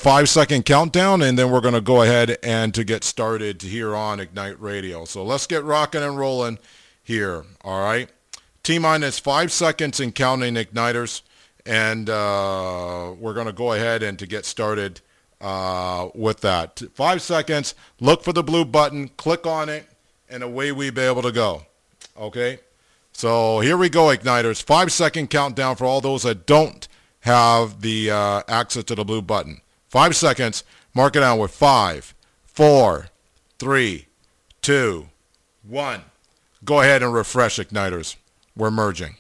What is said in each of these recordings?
5-second countdown, and then we're going to go ahead and to get started here on Ignite Radio. So let's get rocking and rolling here, all right? T-minus 5 seconds and counting, Igniters, and we're going to go ahead and to get started with that. 5 seconds, look for the blue button, click on it, and away we be able to go, okay? So here we go, Igniters. 5-second countdown for all those that don't have the access to the blue button. 5 seconds, mark it down with 5, 4, 3, 2, 1. Go ahead and refresh, Igniters. We're merging.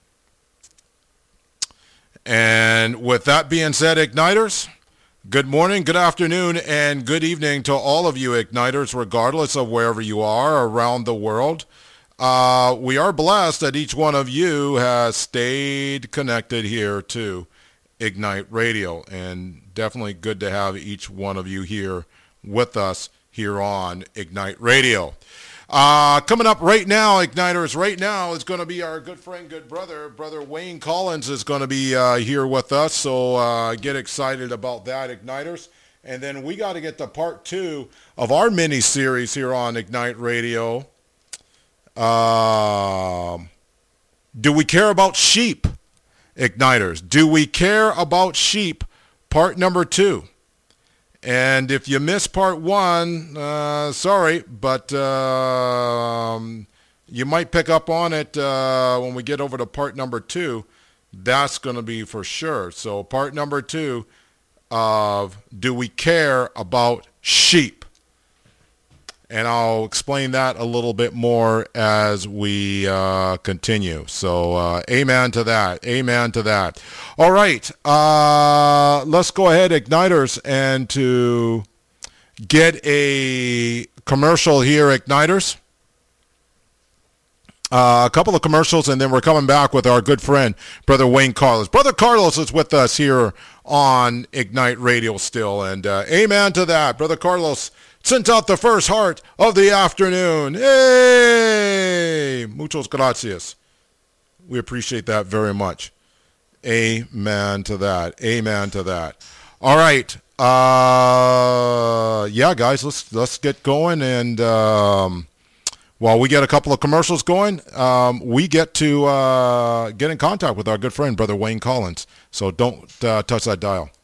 And with that being said, Igniters, good morning, good afternoon, and good evening to all of you Igniters, regardless of wherever you are around the world. We are blessed that each one of you has stayed connected here to Ignite Radio, and definitely good to have each one of you here with us here on Ignite Radio. Coming up right now, Igniters, right now is going to be our good friend, good brother, Brother Wayne Collins is going to be here with us, so get excited about that, Igniters. And then we got to get to part 2 of our mini-series here on Ignite Radio. Do we care about sheep, Igniters? Do we care about sheep? Part number 2. And if you missed part 1, sorry, but you might pick up on it when we get over to part number 2. That's going to be for sure. So part number 2 of Do We Care About Sheep? And I'll explain that a little bit more as we continue. So amen to that. Amen to that. All right. Let's go ahead, Igniters, and to get a commercial here, Igniters. A couple of commercials, and then we're coming back with our good friend, Brother Wayne Carlos. Brother Carlos is with us here on Ignite Radio still. And amen to that. Brother Carlos sent out the first heart of the afternoon. Hey! Muchos gracias. We appreciate that very much. Amen to that. Amen to that. All right. Yeah, guys, let's get going. And while we get a couple of commercials going, we get to get in contact with our good friend, Brother Wayne Collins. So don't touch that dial.